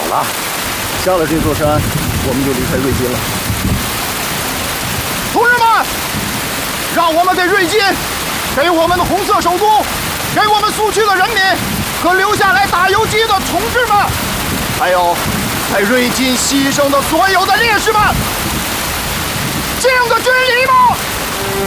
了，下了这座山，我们就离开瑞金了。 同志们，让我们给瑞金，给我们的红色首都，给我们苏区的人民和留下来打游击的同志们，还有在瑞金牺牲的所有的烈士们，敬个军礼吧！